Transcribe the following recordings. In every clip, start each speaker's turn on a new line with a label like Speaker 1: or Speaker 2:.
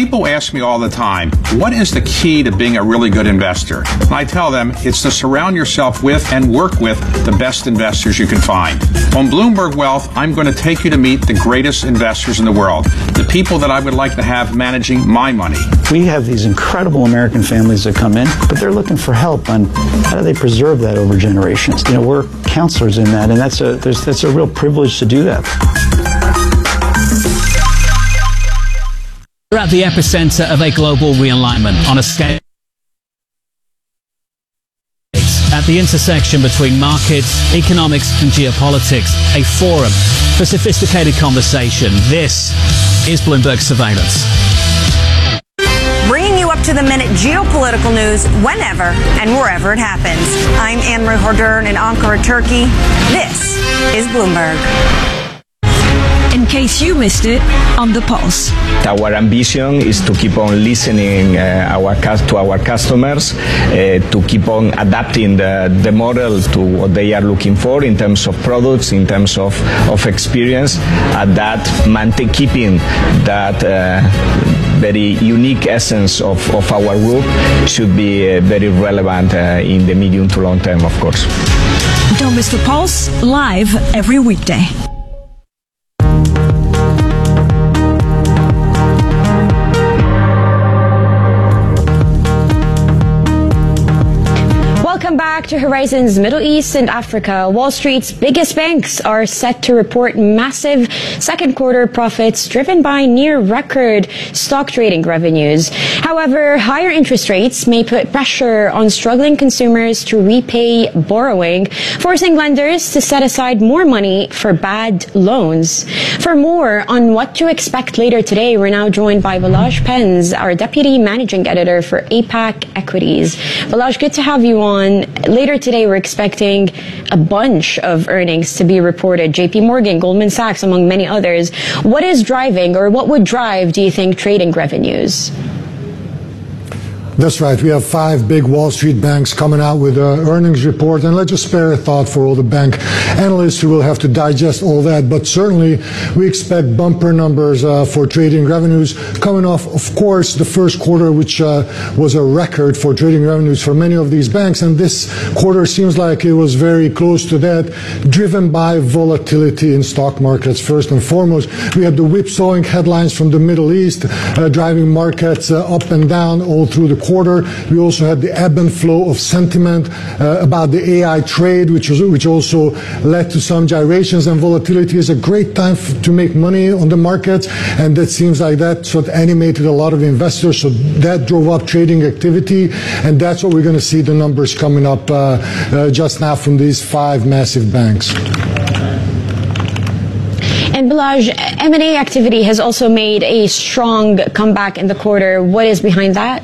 Speaker 1: People ask me all the time, what is the key to being a really good investor? And I tell them it's to surround yourself with and work with the best investors you can find. On Bloomberg Wealth, I'm going to take you to meet the greatest investors in the world, the people that I would like to have managing my money.
Speaker 2: We have these incredible American families that come in, but they're looking for help on how do they preserve that over generations. You know, we're counselors in that, and that's a real privilege to do that.
Speaker 3: We're at the epicenter of a global realignment on a scale at the intersection between markets, economics and geopolitics, a forum for sophisticated conversation. This is Bloomberg Surveillance.
Speaker 4: Bringing you up to the minute geopolitical news whenever and wherever it happens. I'm Anne-Marie Hordern in Ankara, Turkey. This is Bloomberg.
Speaker 5: In case you missed it, on the pulse.
Speaker 6: Our ambition is to keep on listening to our customers, to keep on adapting the model to what they are looking for in terms of products, in terms of experience, and that keeping that very unique essence of our group should be very relevant in the medium to long term, of course.
Speaker 5: Don't miss the pulse, live every weekday.
Speaker 7: Welcome back to Horizon's Middle East and Africa. Wall Street's biggest banks are set to report massive second quarter profits driven by near record stock trading revenues. However, higher interest rates may put pressure on struggling consumers to repay borrowing, forcing lenders to set aside more money for bad loans. For more on what to expect later today, we're now joined by Balazs Penz, our Deputy Managing Editor for APAC Equities. Balazs, good to have you on. Later today, we're expecting a bunch of earnings to be reported. JP Morgan, Goldman Sachs, among many others. What is driving, or what would drive, do you think, trading revenues?
Speaker 8: That's right. We have 5 big Wall Street banks coming out with an earnings report, and let's just spare a thought for all the bank analysts who will have to digest all that. But certainly, we expect bumper numbers for trading revenues coming off, of course, the first quarter, which was a record for trading revenues for many of these banks. And this quarter seems like it was very close to that, driven by volatility in stock markets. First and foremost, we had the whipsawing headlines from the Middle East, driving markets up and down all through the quarter. We also had the ebb and flow of sentiment about the AI trade, which also led to some gyrations, and volatility is a great time to make money on the markets, and that seems like that's what animated a lot of investors, so that drove up trading activity, and that's what we're going to see the numbers coming up just now from these 5 massive banks.
Speaker 7: And Balazs, M&A activity has also made a strong comeback in the quarter. What is behind that?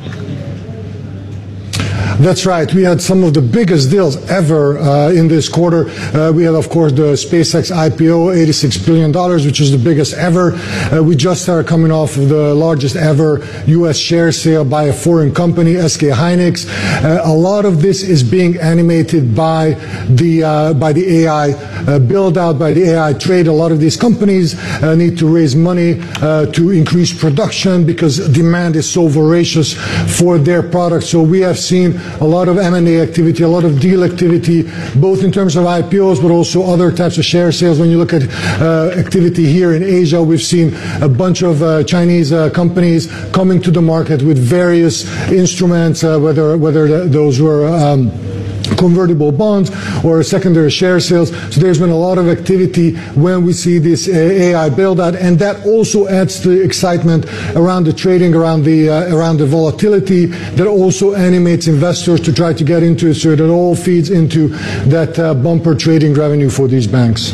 Speaker 8: That's right. We had some of the biggest deals ever in this quarter. We had, of course, the SpaceX IPO, $86 billion, which is the biggest ever. We just are coming off of the largest ever U.S. share sale by a foreign company, SK Hynix. A lot of this is being animated by the AI build out, by the AI trade. A lot of these companies need to raise money to increase production because demand is so voracious for their products. So we have seen a lot of M&A activity, a lot of deal activity, both in terms of IPOs, but also other types of share sales. When you look at activity here in Asia, we've seen a bunch of Chinese companies coming to the market with various instruments, whether those were convertible bonds or secondary share sales. So there's been a lot of activity when we see this AI build out, and that also adds to the excitement around the trading, around the volatility that also animates investors to try to get into it. So it all feeds into that bumper trading revenue for these banks.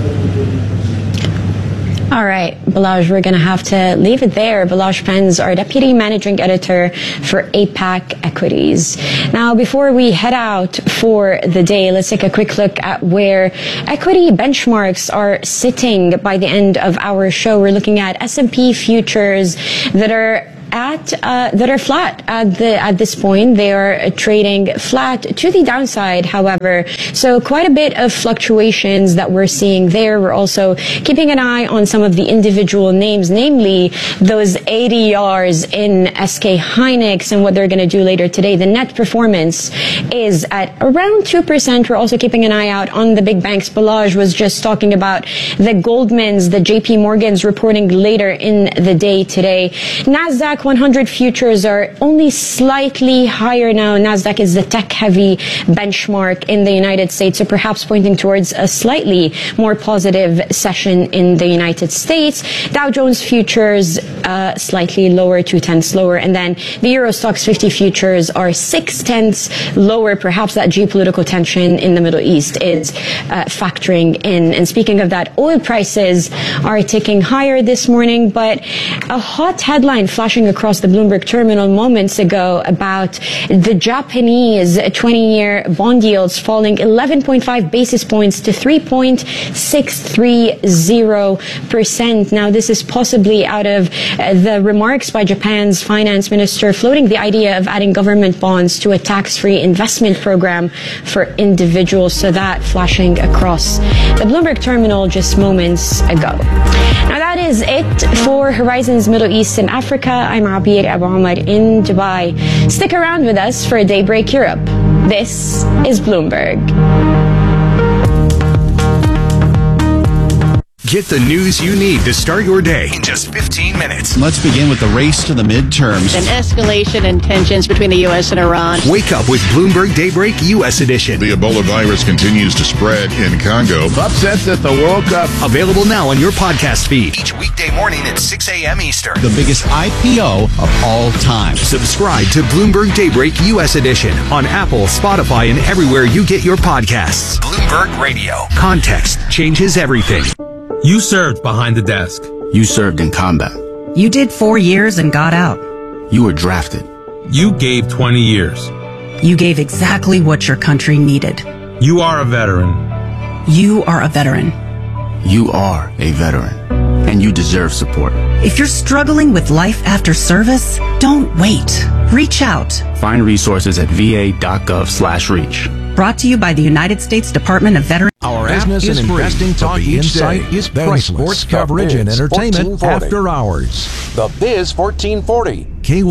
Speaker 7: All right, Balazs, we're going to have to leave it there. Balazs Penz, our Deputy Managing Editor for APAC Equities. Now, before we head out for the day, let's take a quick look at where equity benchmarks are sitting by the end of our show. We're looking at S&P futures that are that are flat at this point. They are trading flat to the downside, however. So quite a bit of fluctuations that we're seeing there. We're also keeping an eye on some of the individual names, namely those ADRs in SK Hynix and what they're going to do later today. The net performance is at around 2%. We're also keeping an eye out on the big banks. Balazs was just talking about the Goldmans, the JP Morgans reporting later in the day today. NASDAQ 100 futures are only slightly higher now. NASDAQ is the tech-heavy benchmark in the United States, so perhaps pointing towards a slightly more positive session in the United States. Dow Jones futures slightly lower, 0.2 lower, and then the Euro Stoxx 50 futures are 0.6 lower. Perhaps that geopolitical tension in the Middle East is factoring in. And speaking of that, oil prices are ticking higher this morning, but a hot headline flashing across the Bloomberg terminal moments ago about the Japanese 20-year bond yields falling 11.5 basis points to 3.630%. Now, this is possibly out of the remarks by Japan's finance minister floating the idea of adding government bonds to a tax-free investment program for individuals. So that flashing across the Bloomberg terminal just moments ago. Now, that is it for Horizons Middle East and Africa. I'm Abir Abu Omar in Dubai. Stick around with us for Daybreak Europe. This is Bloomberg.
Speaker 9: Get the news you need to start your day in just 15 minutes.
Speaker 10: Let's begin with the race to the midterms.
Speaker 11: An escalation in tensions between the U.S. and Iran.
Speaker 9: Wake up with Bloomberg Daybreak U.S. edition.
Speaker 12: The Ebola virus continues to spread in Congo.
Speaker 9: Upsets at the World Cup. Available now on your podcast feed. Each weekday morning at 6 a.m. Eastern.
Speaker 10: The biggest IPO of all time.
Speaker 9: Subscribe to Bloomberg Daybreak U.S. edition on Apple, Spotify, and everywhere you get your podcasts. Bloomberg Radio. Context changes everything.
Speaker 13: You served behind the desk.
Speaker 14: You served in combat.
Speaker 15: You did 4 years and got out.
Speaker 14: You were drafted.
Speaker 13: You gave 20 years.
Speaker 15: You gave exactly what your country needed.
Speaker 13: You are a veteran.
Speaker 15: You are a veteran.
Speaker 14: You are a veteran. And you deserve support.
Speaker 15: If you're struggling with life after service, don't wait. Reach out.
Speaker 14: Find resources at va.gov/reach.
Speaker 15: Brought to you by the United States Department of Veterans.
Speaker 16: Our business and investing talk each day is priceless. Sports coverage and entertainment after hours.
Speaker 17: The Biz 1440.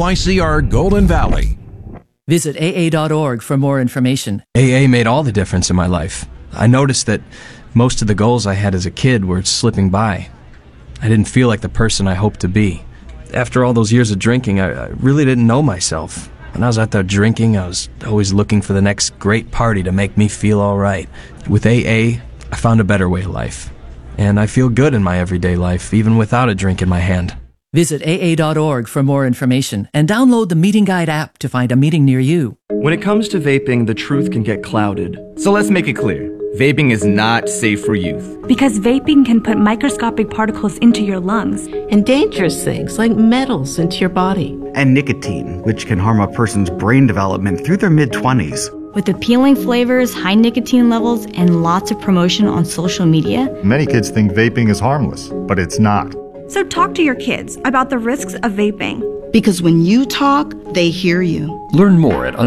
Speaker 16: KYCR Golden Valley.
Speaker 18: Visit AA.org for more information.
Speaker 19: AA made all the difference in my life. I noticed that most of the goals I had as a kid were slipping by. I didn't feel like the person I hoped to be. After all those years of drinking, I really didn't know myself. When I was out there drinking, I was always looking for the next great party to make me feel all right. With AA, I found a better way of life. And I feel good in my everyday life, even without a drink in my hand.
Speaker 18: Visit AA.org for more information and download the Meeting Guide app to find a meeting near you.
Speaker 20: When it comes to vaping, the truth can get clouded. So let's make it clear. Vaping is not safe for youth.
Speaker 21: Because vaping can put microscopic particles into your lungs.
Speaker 22: And dangerous things like metals into your body.
Speaker 23: And nicotine, which can harm a person's brain development through their mid-20s.
Speaker 21: With appealing flavors, high nicotine levels, and lots of promotion on social media.
Speaker 24: Many kids think vaping is harmless, but it's not.
Speaker 25: So talk to your kids about the risks of vaping.
Speaker 22: Because when you talk, they hear you.
Speaker 26: Learn more at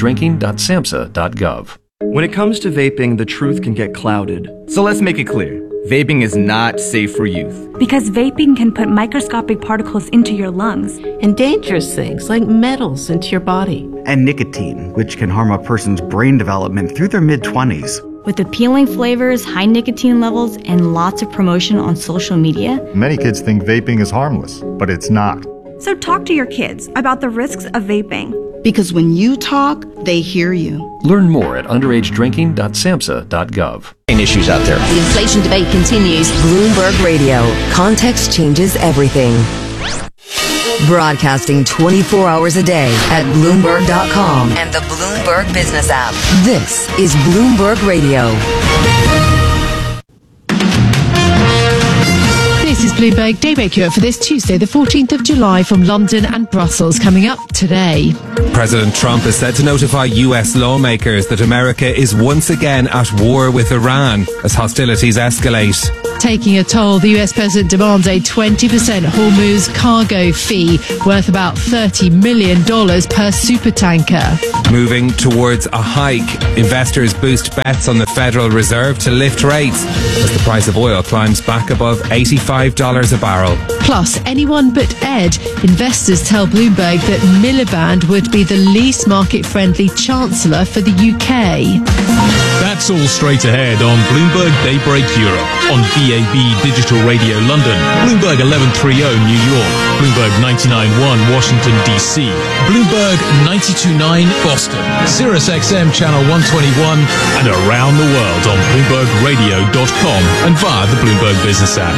Speaker 26: underagedrinking.samhsa.gov.
Speaker 20: When it comes to vaping, the truth can get clouded. So let's make it clear. Vaping is not safe for youth.
Speaker 21: Because vaping can put microscopic particles into your lungs.
Speaker 22: And dangerous things like metals into your body.
Speaker 23: And nicotine, which can harm a person's brain development through their mid-20s.
Speaker 21: With appealing flavors, high nicotine levels, and lots of promotion on social media.
Speaker 24: Many kids think vaping is harmless, but it's not.
Speaker 25: So talk to your kids about the risks of vaping.
Speaker 22: Because when you talk, they hear you.
Speaker 26: Learn more at underagedrinking.samhsa.gov.
Speaker 27: Issues out there.
Speaker 28: The inflation debate continues. Bloomberg Radio. Context changes everything. Broadcasting 24 hours a day at Bloomberg.com and the Bloomberg Business app. This is Bloomberg Radio.
Speaker 29: This is
Speaker 1: Bloomberg Daybreak Europe for this Tuesday, the 14th of July, from London and Brussels. Coming up today.
Speaker 13: President Trump is said to notify US lawmakers that America is once again at war with Iran as hostilities escalate.
Speaker 1: Taking a toll, the US president demands a 20% Hormuz cargo fee worth about $30 million per supertanker.
Speaker 13: Moving towards a hike, investors boost bets on the Federal Reserve to lift rates as the price of oil climbs back above $85 a barrel.
Speaker 1: Plus, anyone but Ed. Investors tell Bloomberg that Miliband would be the least market-friendly chancellor for the UK.
Speaker 2: That's all straight ahead on Bloomberg Daybreak Europe, on DAB Digital Radio London, Bloomberg 1130 New York, Bloomberg 99.1 Washington DC, Bloomberg 92.9 Boston, Sirius XM Channel 121, and around the world on BloombergRadio.com and via the Bloomberg Business app.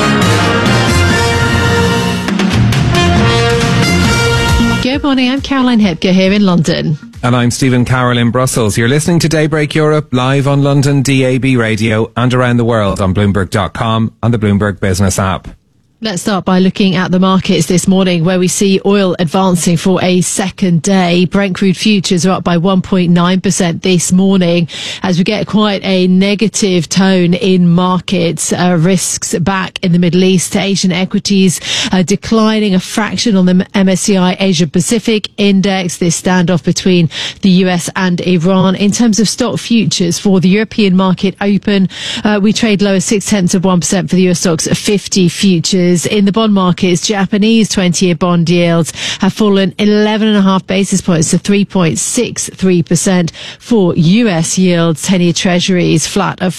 Speaker 1: Good morning, I'm Caroline Hepker here in London.
Speaker 13: And I'm Stephen Carroll in Brussels. You're listening to Daybreak Europe live on London DAB radio and around the world on Bloomberg.com and the Bloomberg Business app.
Speaker 1: Let's start by looking at the markets this morning, where we see oil advancing for a second day. Brent crude futures are up by 1.9% this morning as we get quite a negative tone in markets. Risks back in the Middle East. Asian equities declining a fraction on the MSCI Asia Pacific Index. This standoff between the US and Iran. In terms of stock futures for the European market open, we trade lower 0.6% for the US stocks 50 futures. In the bond markets, Japanese 20-year bond yields have fallen 11.5 basis points to 3.63%. For US yields, 10-year treasuries flat at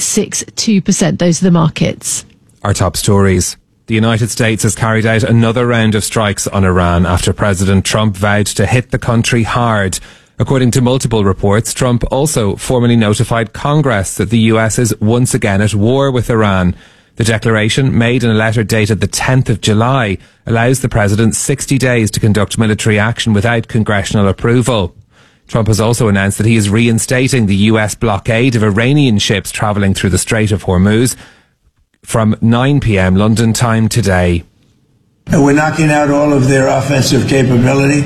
Speaker 1: 4.62%. Those are the markets.
Speaker 13: Our top stories. The United States has carried out another round of strikes on Iran after President Trump vowed to hit the country hard. According to multiple reports, Trump also formally notified Congress that the US is once again at war with Iran. The declaration, made in a letter dated the 10th of July, allows the president 60 days to conduct military action without congressional approval. Trump has also announced that he is reinstating the US blockade of Iranian ships travelling through the Strait of Hormuz from 9 p.m. London time today.
Speaker 3: We're knocking out all of their offensive capability,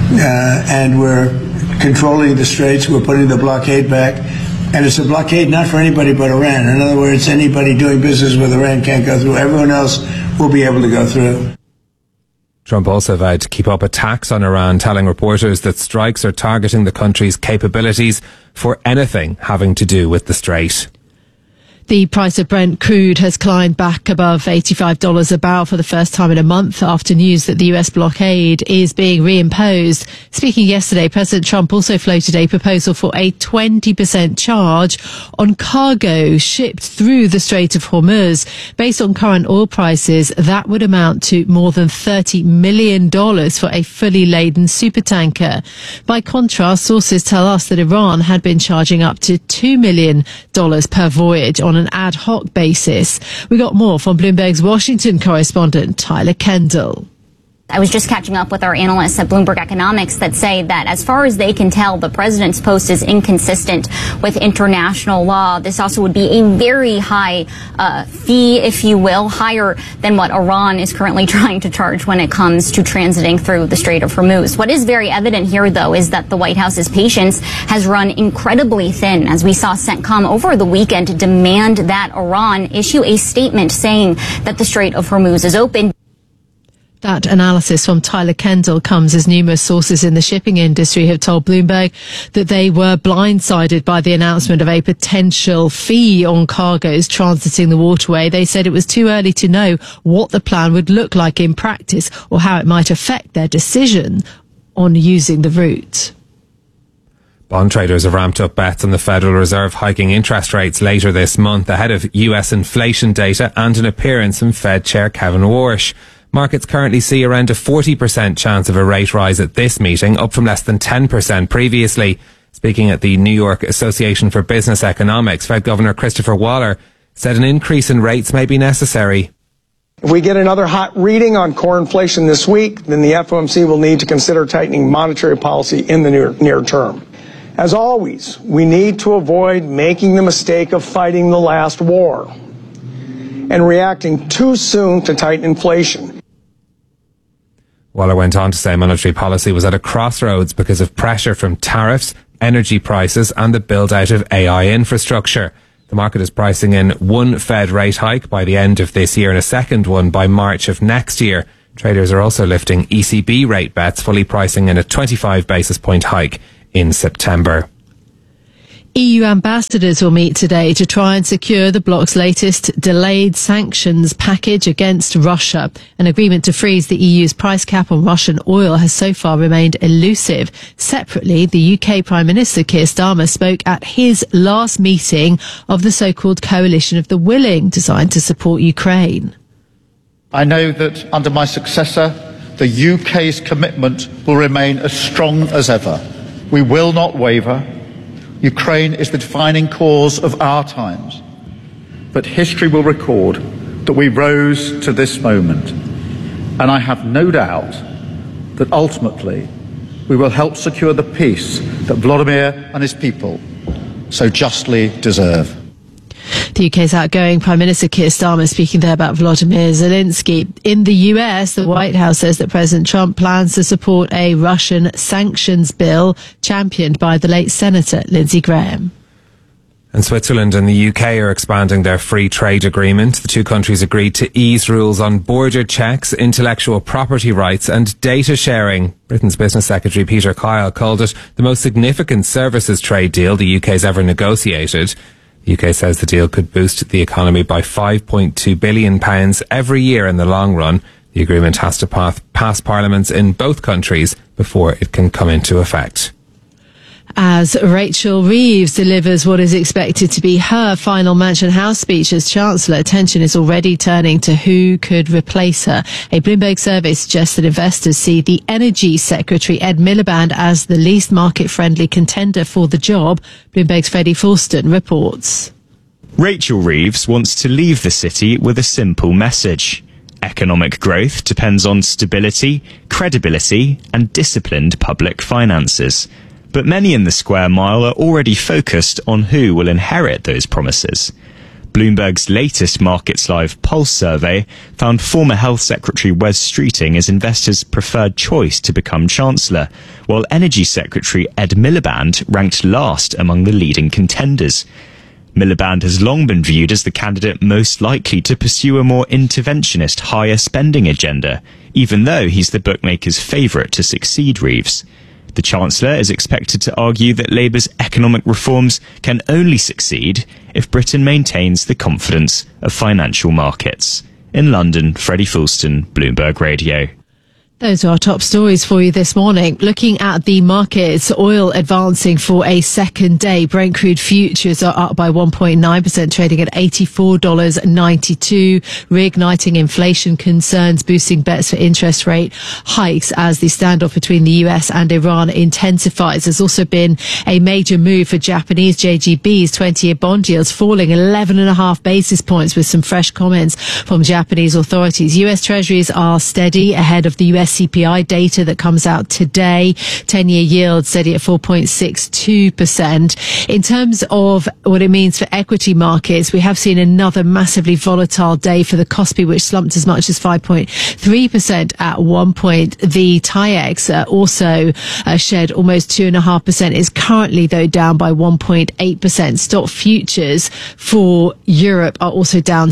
Speaker 3: and we're controlling the straits. We're putting the blockade back. And it's a blockade not for anybody but Iran. In other words, anybody doing business with Iran can't go through. Everyone else will be able to go through.
Speaker 13: Trump also vowed to keep up attacks on Iran, telling reporters that strikes are targeting the country's capabilities for anything having to do with the Strait.
Speaker 1: The price of Brent crude has climbed back above $85 a barrel for the first time in a month after news that the US blockade is being reimposed. Speaking yesterday, President Trump also floated a proposal for a 20% charge on cargo shipped through the Strait of Hormuz. Based on current oil prices, that would amount to more than $30 million for a fully laden supertanker. By contrast, sources tell us that Iran had been charging up to $2 million per voyage on an ad hoc basis. We got more from Bloomberg's Washington correspondent Tyler Kendall.
Speaker 4: I was just catching up with our analysts at Bloomberg Economics that say that as far as they can tell, the president's post is inconsistent with international law. This also would be a very high fee, if you will, higher than what Iran is currently trying to charge when it comes to transiting through the Strait of Hormuz. What is very evident here, though, is that the White House's patience has run incredibly thin, as we saw CENTCOM over the weekend demand that Iran issue a statement saying that the Strait of Hormuz is open.
Speaker 1: That analysis from Tyler Kendall comes as numerous sources in the shipping industry have told Bloomberg that they were blindsided by the announcement of a potential fee on cargoes transiting the waterway. They said it was too early to know what the plan would look like in practice or how it might affect their decision on using the route.
Speaker 13: Bond traders have ramped up bets on the Federal Reserve hiking interest rates later this month ahead of US inflation data and an appearance from Fed Chair Kevin Warsh. Markets currently see around a 40% chance of a rate rise at this meeting, up from less than 10% previously. Speaking at the New York Association for Business Economics, Fed Governor Christopher Waller said an increase in rates may be necessary.
Speaker 5: If we get another hot reading on core inflation this week, then the FOMC will need to consider tightening monetary policy in the near term. As always, we need to avoid making the mistake of fighting the last war. and reacting too soon to tighten inflation.
Speaker 13: Waller went on to say monetary policy was at a crossroads because of pressure from tariffs, energy prices and the build-out of AI infrastructure. The market is pricing in one Fed rate hike by the end of this year and a second one by March of next year. Traders are also lifting ECB rate bets, fully pricing in a 25 basis point hike in September.
Speaker 1: EU ambassadors will meet today to try and secure the bloc's latest delayed sanctions package against Russia. An agreement to freeze the EU's price cap on Russian oil has so far remained elusive. Separately, the UK Prime Minister Keir Starmer spoke at his last meeting of the so-called Coalition of the Willing, designed to support Ukraine.
Speaker 6: I know that under my successor, the UK's commitment will remain as strong as ever. We will not waver. Ukraine is the defining cause of our times. But history will record that we rose to this moment. And I have no doubt that ultimately we will help secure the peace that Volodymyr and his people so justly deserve.
Speaker 1: The UK's outgoing Prime Minister Keir Starmer speaking there about Volodymyr Zelensky. In the US, the White House says that President Trump plans to support a Russian sanctions bill championed by the late Senator Lindsey Graham.
Speaker 13: And Switzerland and the UK are expanding their free trade agreement. The two countries agreed to ease rules on border checks, intellectual property rights and data sharing. Britain's Business Secretary Peter Kyle called it the most significant services trade deal the UK's ever negotiated. The UK says the deal could boost the economy by £5.2 billion every year in the long run. The agreement has to pass parliaments in both countries before it can come into effect.
Speaker 1: As Rachel Reeves delivers what is expected to be her final Mansion House speech as Chancellor, attention is already turning to who could replace her. A Bloomberg survey suggests that investors see the Energy Secretary Ed Miliband as the least market-friendly contender for the job. Bloomberg's Freddie Fulston reports.
Speaker 7: Rachel Reeves wants to leave the city with a simple message. Economic growth depends on stability, credibility and disciplined public finances. But many in the square mile are already focused on who will inherit those promises. Bloomberg's latest Markets Live Pulse survey found former Health Secretary Wes Streeting as investors' preferred choice to become Chancellor, while Energy Secretary Ed Miliband ranked last among the leading contenders. Miliband has long been viewed as the candidate most likely to pursue a more interventionist, higher spending agenda, even though he's the bookmakers' favourite to succeed Reeves. The Chancellor is expected to argue that Labour's economic reforms can only succeed if Britain maintains the confidence of financial markets. In London, Freddie Fulston, Bloomberg Radio.
Speaker 1: Those are our top stories for you this morning. Looking at the markets, oil advancing for a second day. Brent crude futures are up by 1.9%, trading at $84.92, reigniting inflation concerns, boosting bets for interest rate hikes as the standoff between the US and Iran intensifies. There's also been a major move for Japanese JGBs, 20-year bond yields falling 11.5 basis points with some fresh comments from Japanese authorities. US Treasuries are steady ahead of the US CPI data that comes out today. 10-year yield steady at 4.62%. In terms of what it means for equity markets, we have seen another massively volatile day for the Kospi, which slumped as much as 5.3% at one point. The TAIEX also shed almost 2.5%, is currently though down by 1.8%. Stock futures for Europe are also down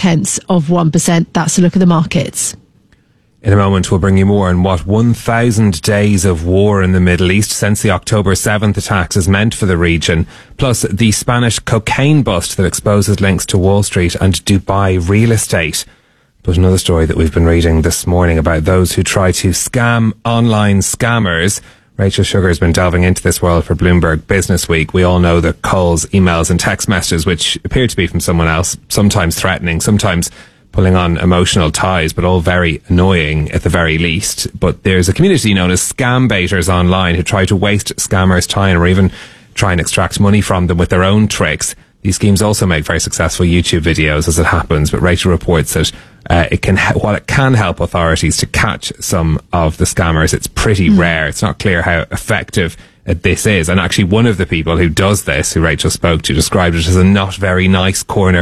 Speaker 1: 0.6%. That's a look at the markets.
Speaker 13: In a moment, we'll bring you more on what 1,000 days of war in the Middle East since the October 7th attacks has meant for the region, plus the Spanish cocaine bust that exposes links to Wall Street and Dubai real estate. But another story that we've been reading this morning about those who try to scam online scammers. Rachel Sugar has been delving into this world for Bloomberg Business Week. We all know that calls, emails and text messages which appear to be from someone else, sometimes threatening, sometimes pulling on emotional ties, but all very annoying at the very least. But there's a community known as scam baiters online who try to waste scammers' time or even try and extract money from them with their own tricks. These schemes also make very successful YouTube videos as it happens, but Rachel reports that while it can help authorities to catch some of the scammers, it's pretty rare. It's not clear how effective this is. And actually one of the people who does this, who Rachel spoke to, described it as a not very nice corner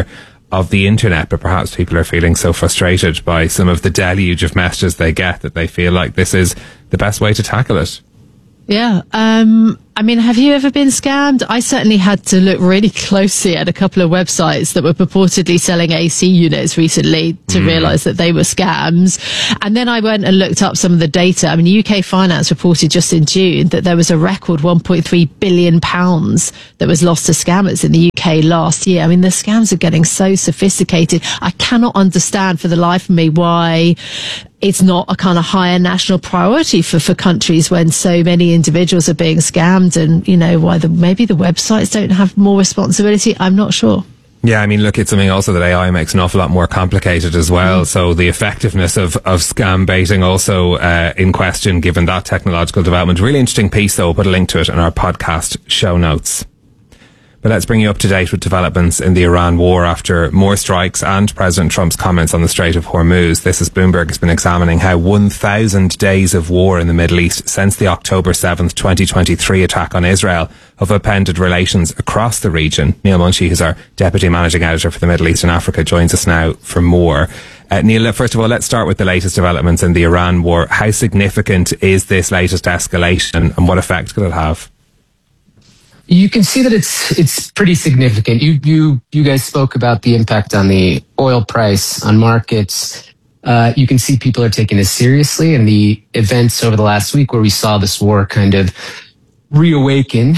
Speaker 13: of the internet, but perhaps people are feeling so frustrated by some of the deluge of messages they get that they feel like this is the best way to tackle it.
Speaker 1: Yeah. I mean, have you ever been scammed? I certainly had to look really closely at a couple of websites that were purportedly selling AC units recently to realise that they were scams. And then I went and looked up some of the data. I mean, UK Finance reported just in June that there was a record £1.3 billion that was lost to scammers in the UK last year. I mean, the scams are getting so sophisticated. I cannot understand for the life of me why it's not a kind of higher national priority for countries when so many individuals are being scammed, and, you know, why maybe the websites don't have more responsibility. I'm not sure.
Speaker 13: Yeah, I mean, look, it's something also that AI makes an awful lot more complicated as well. So the effectiveness of scam baiting also in question, given that technological development. Really interesting piece, though. We'll put a link to it in our podcast show notes. But let's bring you up to date with developments in the Iran war after more strikes and President Trump's comments on the Strait of Hormuz. This is Bloomberg has been examining how 1,000 days of war in the Middle East since the October 7th, 2023 attack on Israel have upended relations across the region. Neil Munshi, who's our Deputy Managing Editor for the Middle East and Africa, joins us now for more. Neil, first of all, let's start with the latest developments in the Iran war. How significant is this latest escalation and what effect could it have?
Speaker 8: You can see that it's pretty significant. You guys spoke about the impact on the oil price, on markets. You can see people are taking this seriously, and the events over the last week where we saw this war kind of reignite.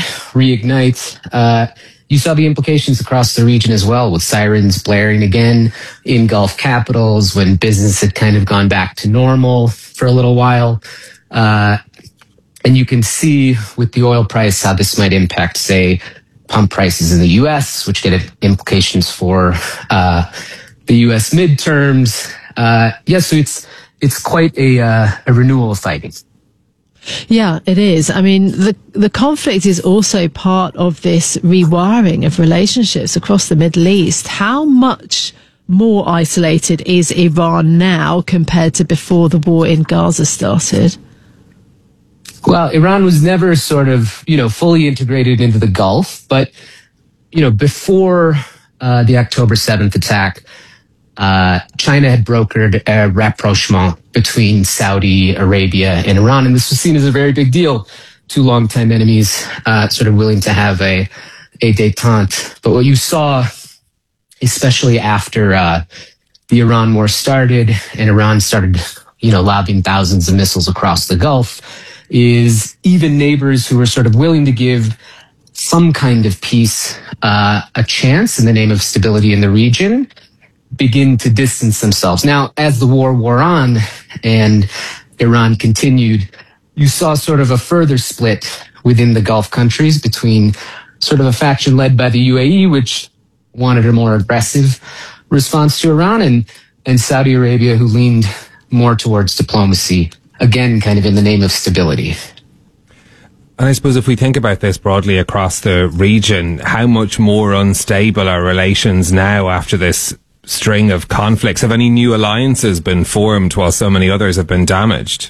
Speaker 8: You saw the implications across the region as well, with sirens blaring again in Gulf capitals when business had kind of gone back to normal for a little while. And you can see with the oil price how this might impact, say, pump prices in the U.S., which get implications for the U.S. midterms. So it's quite a renewal of fighting.
Speaker 1: Yeah, it is. I mean, the conflict is also part of this rewiring of relationships across the Middle East. How much more isolated is Iran now compared to before the war in Gaza started?
Speaker 8: Well, Iran was never sort of, fully integrated into the Gulf. But, before the October 7th attack, China had brokered a rapprochement between Saudi Arabia and Iran. And this was seen as a very big deal. Two longtime enemies sort of willing to have a détente. But what you saw, especially after the Iran war started and Iran started, lobbing thousands of missiles across the Gulf, is even neighbors who were sort of willing to give some kind of peace a chance in the name of stability in the region begin to distance themselves. Now, as the war wore on and Iran continued, you saw sort of a further split within the Gulf countries between sort of a faction led by the UAE, which wanted a more aggressive response to Iran, and Saudi Arabia, who leaned more towards diplomacy, again, kind of in the name of stability.
Speaker 13: And I suppose if we think about this broadly across the region, how much more unstable are relations now after this string of conflicts? Have any new alliances been formed while so many others have been damaged?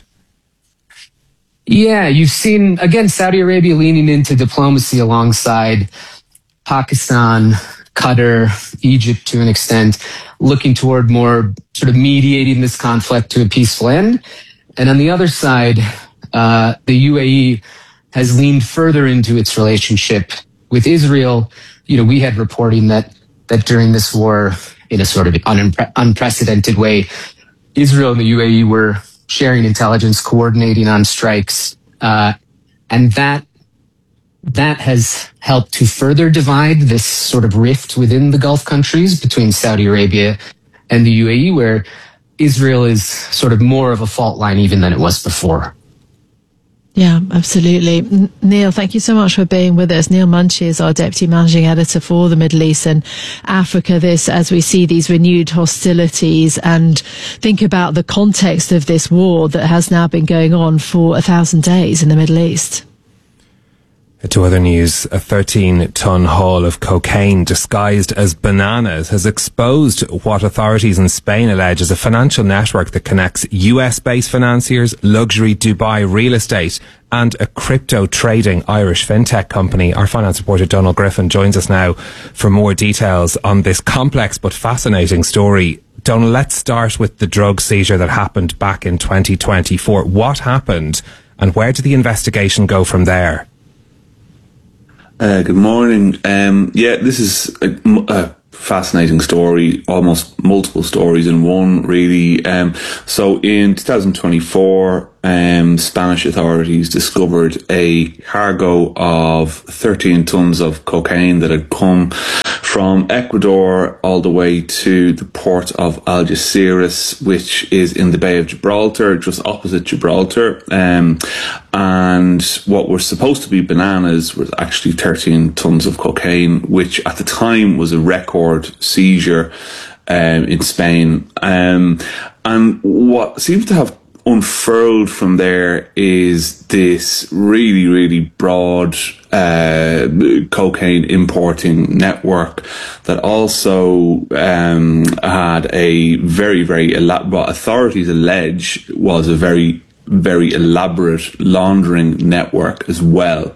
Speaker 8: Yeah, you've seen, again, Saudi Arabia leaning into diplomacy alongside Pakistan, Qatar, Egypt to an extent, looking toward more sort of mediating this conflict to a peaceful end. And on the other side, the UAE has leaned further into its relationship with Israel. We had reporting that during this war, in a sort of unprecedented way, Israel and the UAE were sharing intelligence, coordinating on strikes, and that has helped to further divide this sort of rift within the Gulf countries between Saudi Arabia and the UAE, where Israel is sort of more of a fault line even than it was before.
Speaker 1: Yeah, absolutely. Neil, thank you so much for being with us. Neil Munshi is our Deputy Managing Editor for the Middle East and Africa. This, as we see these renewed hostilities and think about the context of this war that has now been going on for 1,000 days in the Middle East.
Speaker 13: To other news, a 13-ton haul of cocaine disguised as bananas has exposed what authorities in Spain allege is a financial network that connects US-based financiers, luxury Dubai real estate and a crypto trading Irish fintech company. Our finance reporter Donald Griffin joins us now for more details on this complex but fascinating story. Donald, let's start with the drug seizure that happened back in 2024. What happened and where did the investigation go from there?
Speaker 9: Good morning. This is a fascinating story, almost multiple stories in one, really. So in 2024, Spanish authorities discovered a cargo of 13 tons of cocaine that had come from Ecuador all the way to the port of Algeciras, which is in the Bay of Gibraltar, just opposite Gibraltar. And what were supposed to be bananas was actually 13 tons of cocaine, which at the time was a record seizure in Spain. And what seems to have unfurled from there is this really, really broad cocaine importing network that also had a very, very what authorities allege was a very, very elaborate laundering network as well.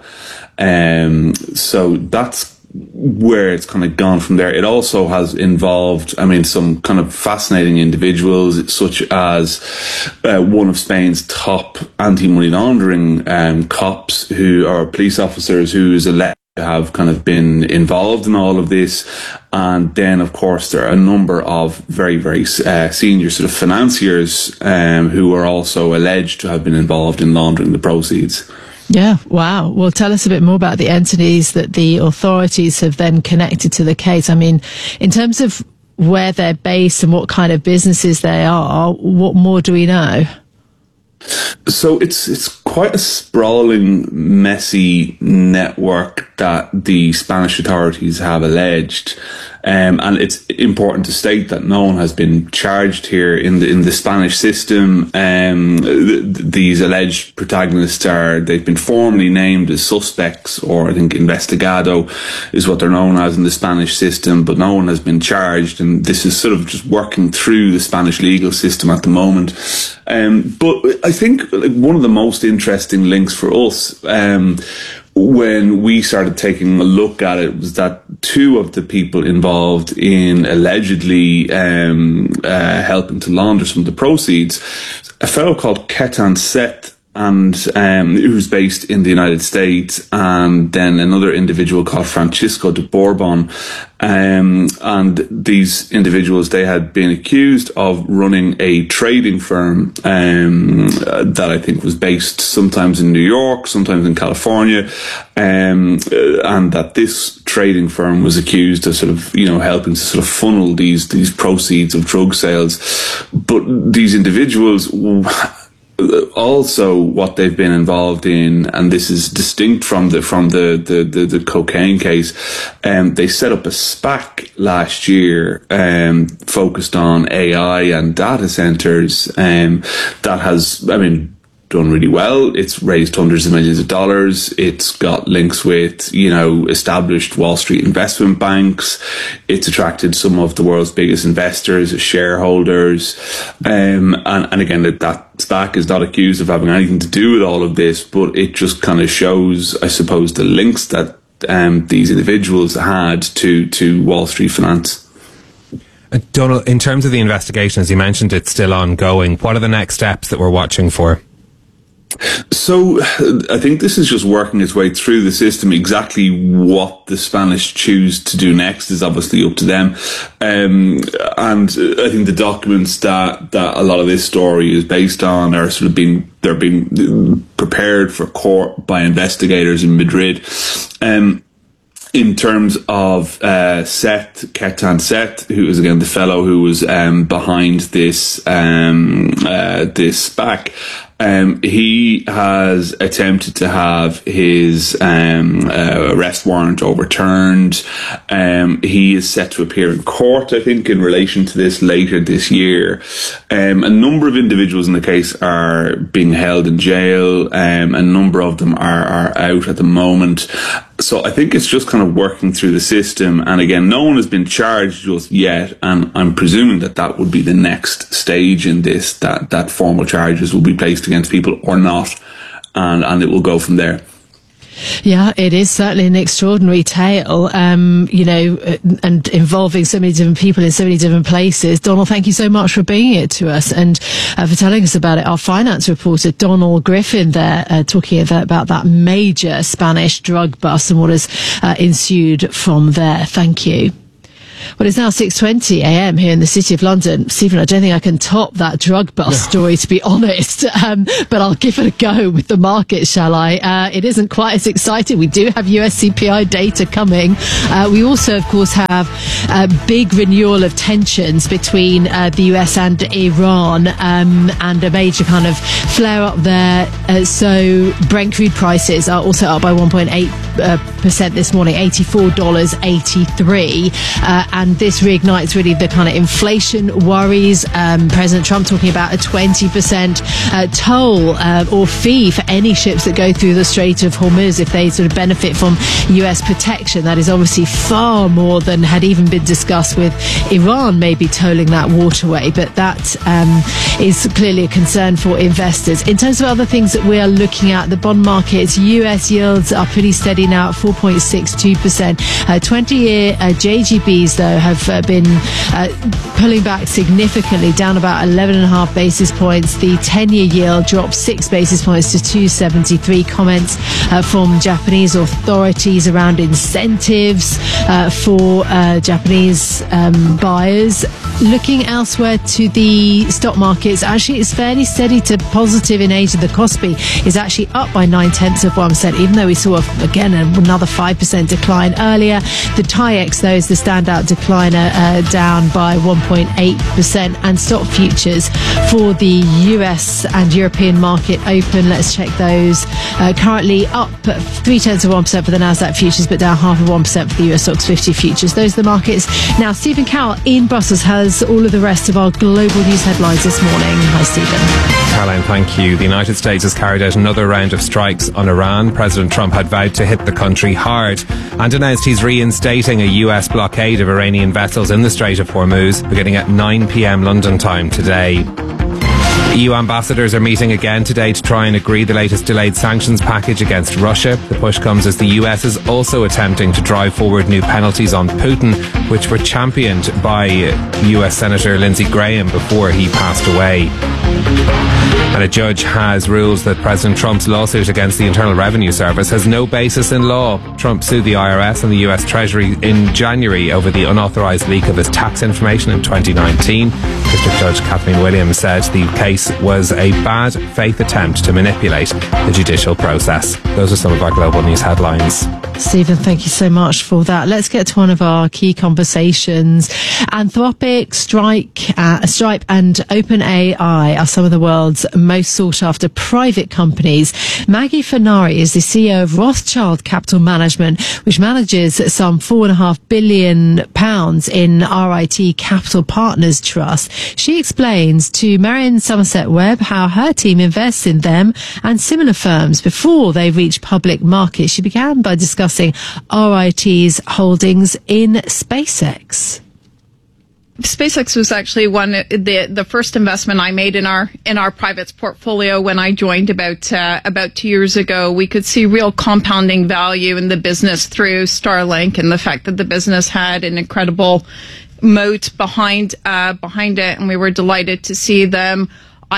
Speaker 9: So that's where it's kind of gone from there. It also has involved, some kind of fascinating individuals, such as one of Spain's top anti-money laundering cops, who are police officers, who is alleged to have kind of been involved in all of this. And then, of course, there are a number of very, very senior sort of financiers who are also alleged to have been involved in laundering the proceeds.
Speaker 1: Yeah, wow. Well, tell us a bit more about the entities that the authorities have then connected to the case. In terms of where they're based and what kind of businesses they are, what more do we know?
Speaker 9: So it's quite a sprawling, messy network that the Spanish authorities have alleged. And it's important to state that no one has been charged here in the Spanish system. These alleged protagonists they've been formally named as suspects, or I think investigado is what they're known as in the Spanish system, but no one has been charged. And this is sort of just working through the Spanish legal system at the moment. But I think one of the most interesting links for us, when we started taking a look at it, was that two of the people involved in allegedly helping to launder some of the proceeds, a fellow called Ketan Seth, and who's based in the United States, and then another individual called Francisco de Bourbon. And these individuals, they had been accused of running a trading firm that I think was based sometimes in New York, sometimes in California, and that this trading firm was accused of sort of, helping to sort of funnel these proceeds of drug sales. But these individuals, also what they've been involved in, and this is distinct from the cocaine case, they set up a SPAC last year focused on AI and data centers, that has done really well. It's raised hundreds of millions of dollars. It's got links with, established Wall Street investment banks. It's attracted some of the world's biggest investors as shareholders. And again, that SPAC is not accused of having anything to do with all of this, but it just kind of shows, I suppose, the links that these individuals had to Wall Street finance.
Speaker 13: Donald, in terms of the investigation, as you mentioned, it's still ongoing. What are the next steps that we're watching for?
Speaker 9: So I think this is just working its way through the system. Exactly what the Spanish choose to do next is obviously up to them. And I think the documents that a lot of this story is based on are sort of they're being prepared for court by investigators in Madrid. In terms of Ketan Seth, who is again the fellow who was behind this SPAC, He has attempted to have his arrest warrant overturned. He is set to appear in court, I think, in relation to this later this year. A number of individuals in the case are being held in jail. A number of them are out at the moment. So I think it's just kind of working through the system. And again, no one has been charged just yet. And I'm presuming that would be the next stage in this, that formal charges will be placed against people or not. And it will go from there.
Speaker 1: Yeah, it is certainly an extraordinary tale, and involving so many different people in so many different places. Donald, thank you so much for bringing it to us and for telling us about it. Our finance reporter, Donald Griffin, there talking about that major Spanish drug bust and what has ensued from there. Thank you. Well, it's now 6:20 a.m. here in the City of London. Stephen, I don't think I can top that drug bust story, to be honest. But I'll give it a go with the market, shall I? It isn't quite as exciting. We do have US CPI data coming. We also, of course, have a big renewal of tensions between the US and Iran, and a major kind of flare up there. So Brent crude prices are also up by 1.8% this morning, $84.83. And this reignites really the kind of inflation worries. President Trump talking about a 20% toll or fee for any ships that go through the Strait of Hormuz if they sort of benefit from US protection. That is obviously far more than had even been discussed with Iran maybe tolling that waterway. But that is clearly a concern for investors. In terms of other things that we are looking at, the bond markets, US yields are pretty steady now at 4.62%. 20-year JGBs, though, have been pulling back significantly, down about 11.5 basis points. The 10-year yield dropped 6 basis points to 273. Comments from Japanese authorities around incentives for Japanese buyers. Looking elsewhere to the stock markets, actually it's fairly steady to positive in Asia. The Kospi is actually up by 0.9%, even though we saw again another 5% decline earlier. The TAIEX, though, is the standout decliner, down by 1.8%. And stock futures for the US and European market open, let's check those. Currently up 0.3% for the Nasdaq futures, but down 0.5% for the US Stocks 50 futures. Those are the markets. Now, Stephen Cowell in Brussels has all of the rest of our global news headlines this morning. Hi, Stephen.
Speaker 13: Caroline, thank you. The United States has carried out another round of strikes on Iran. President Trump had vowed to hit the country hard and announced he's reinstating a US blockade of Iranian vessels in the Strait of Hormuz beginning at 9 p.m. London time today. EU ambassadors are meeting again today to try and agree the latest delayed sanctions package against Russia. The push comes as the US is also attempting to drive forward new penalties on Putin, which were championed by US Senator Lindsey Graham before he passed away. And a judge has ruled that President Trump's lawsuit against the Internal Revenue Service has no basis in law. Trump sued the IRS and the US Treasury in January over the unauthorized leak of his tax information in 2019. District Judge Kathleen Williams said the case was a bad faith attempt to manipulate the judicial process. Those are some of our global news headlines.
Speaker 1: Stephen, thank you so much for that. Let's get to one of our key conversations. Anthropic, Stripe and OpenAI are some of the world's most sought after private companies. Maggie Fenari is the CEO of Rothschild Capital Management, which manages some £4.5 billion in RIT Capital Partners Trust. She explains to Marion Somerset Webb how her team invests in them and similar firms before they reach public markets. She began by discussing RIT's holdings in SpaceX.
Speaker 10: SpaceX was actually the first investment I made in our privates portfolio when I joined about 2 years ago. We could see real compounding value in the business through Starlink and the fact that the business had an incredible moat behind it, and we were delighted to see them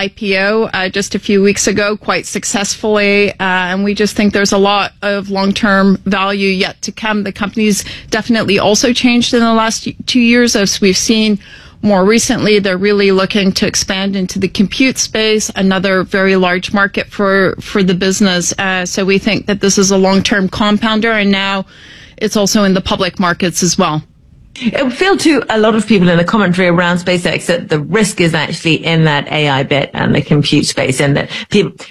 Speaker 10: IPO just a few weeks ago quite successfully, and we just think there's a lot of long-term value yet to come. The company's definitely also changed in the last 2 years, as we've seen more recently. They're really looking to expand into the compute space, another very large market for the business. So we think that this is a long-term compounder, and now it's also in the public markets as well.
Speaker 11: It would feel to a lot of people in the commentary around SpaceX that the risk is actually in that AI bit and the compute space, and that